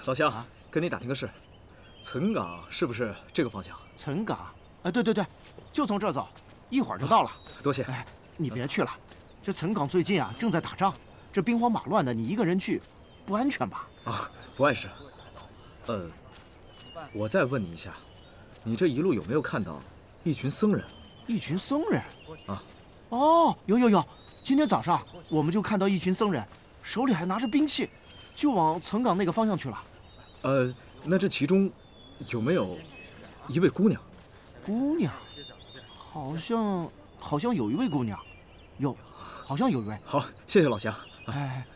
老乡，跟你打听个事，岑岗是不是这个方向？ 岑岗？哎，对对对，就从这儿走，一会儿就到了。 多谢。 哎，你别去了，这岑岗最近啊正在打仗，这兵荒马乱的，你一个人去，不安全吧？ 啊，不碍事。我再问你一下，你这一路有没有看到一群僧人？ 一群僧人？ 啊？ 哦，有，今天早上我们就看到一群僧人，手里还拿着兵器，就往岑岗那个方向去了。 那这其中有没有一位姑娘？ 姑娘，好像有一位姑娘，好像有一位。 好，谢谢老乡。 哎，